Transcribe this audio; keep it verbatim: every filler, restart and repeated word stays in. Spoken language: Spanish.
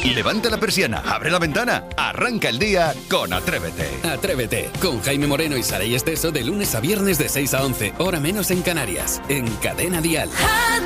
Levanta la persiana, abre la ventana, arranca el día con Atrévete. Atrévete, con Jaime Moreno y Saray Esteso de lunes a viernes de seis a once, hora menos en Canarias, en Cadena Dial.